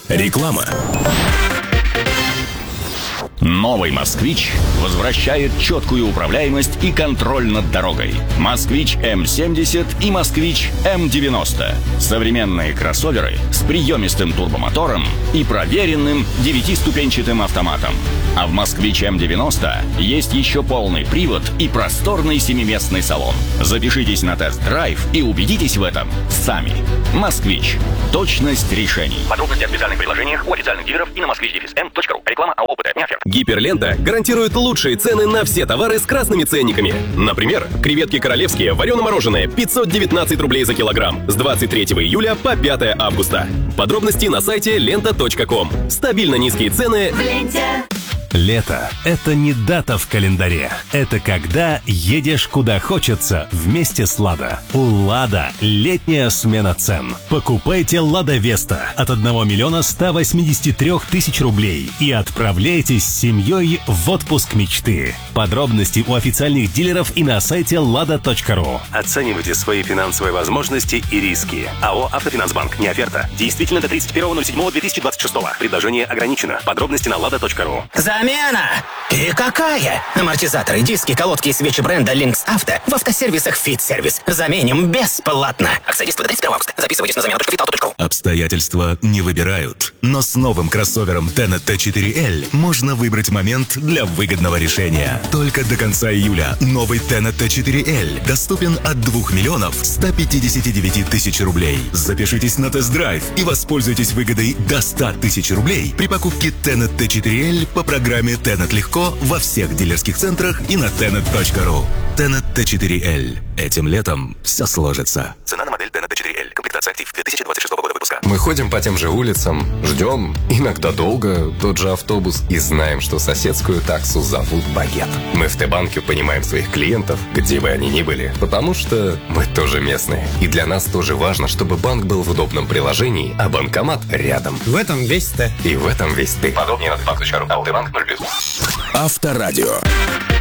Реклама. Новый «Москвич» возвращает четкую управляемость и контроль над дорогой. «Москвич М70» и «Москвич М90». Современные кроссоверы с приемистым турбомотором и проверенным 9-ступенчатым автоматом. А в «Москвич М90» есть еще полный привод и просторный 7-местный салон. Запишитесь на тест-драйв и убедитесь в этом сами. «Москвич». Точность решений. Подробности о специальных предложениях у официальных дилеров и на moskvich.m.ru. Реклама АО ОПТ. Не оферта. Гиперлента гарантирует лучшие цены на все товары с красными ценниками. Например, креветки королевские варено-мороженые 519 рублей за килограмм с 23 июля по 5 августа. Подробности на сайте лента.ком. Стабильно низкие цены в ленте. Лето – это не дата в календаре. Это когда едешь куда хочется вместе с «Лада». У «Лада» летняя смена цен. Покупайте «Лада Веста» от 1 миллиона 183 тысяч рублей и отправляйтесь с семьей в отпуск мечты. Подробности у официальных дилеров и на сайте lada.ru. Оценивайте свои финансовые возможности и риски. АО «Автофинансбанк». Не оферта. Действительно до 31.07.2026. Предложение ограничено. Подробности на lada.ru. Замена! И какая? Амортизаторы, диски, колодки и свечи бренда Lynx Auto в автосервисах Fit Service. Заменим бесплатно. Акция действует до 31 августа. Записывайтесь на замена.vital.ru. Обстоятельства не выбирают. Но с новым кроссовером Tenet T4L можно выбрать момент для выгодного решения. Только до конца июля новый Tenet T4L доступен от 2 миллионов 159 тысяч рублей. Запишитесь на тест-драйв и воспользуйтесь выгодой до 100 тысяч рублей при покупке Tenet T4L по программе Tenet Легко во всех дилерских центрах и на tenet.ru. Tenet T4L. Этим летом все сложится. Цена на модель Tenet T4L. Комплектация «Актив» 2026 года выпуска. Мы ходим по тем же улицам, ждем, иногда долго, тот же автобус, и знаем, что соседскую таксу зовут Багет. Мы в Т-банке понимаем своих клиентов, где бы они ни были, потому что мы тоже местные. И для нас тоже важно, чтобы банк был в удобном приложении, а банкомат рядом. В этом весь Т. И в этом весь ты. Подробнее на Т-банк.ру. АО Т-банк 0+. Авторадио.